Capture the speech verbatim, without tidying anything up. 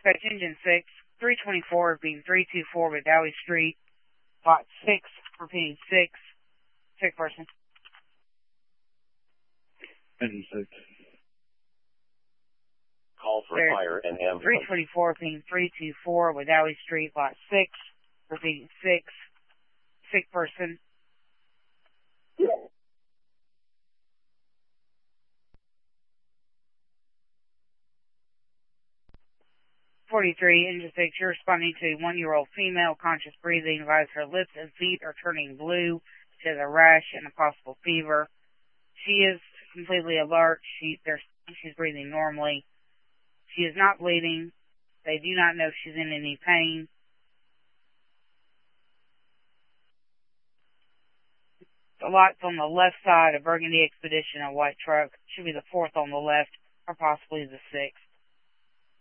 Dispatch Engine six, three twenty-four, being three two four with Dowie Street, lot six, repeating six, sick person. Engine six. Call for There's fire and ambulance. three twenty-four, being three two four with Dowie Street, lot six, repeating six, sick person. forty-three, Engine six, you're responding to a one-year-old female, conscious breathing, advise her lips and feet are turning blue. She has a rash and a possible fever. She is completely alert. She, she's breathing normally. She is not bleeding. They do not know if she's in any pain. The lot's on the left side of Burgundy Expedition, a white truck. Should be the fourth on the left, or possibly the sixth.